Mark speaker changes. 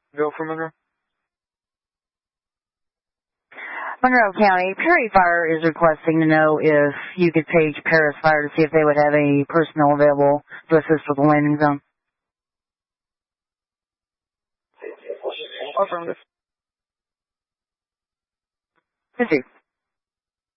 Speaker 1: Go for Monroe.
Speaker 2: Monroe County, Perry Fire is requesting to know if you could page Paris Fire to see if they would have any personnel available to assist with the landing zone.
Speaker 1: Affirmative.
Speaker 2: Good.